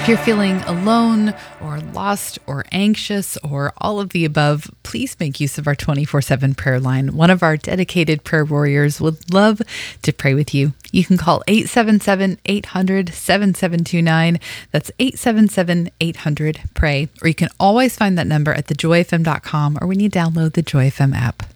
If you're feeling alone or lost or anxious or all of the above, please make use of our 24/7 prayer line. One of our dedicated prayer warriors would love to pray with you. You can call 877-800-7729. That's 877-800-PRAY. Or you can always find that number at thejoyfm.com or when you download the Joy FM app.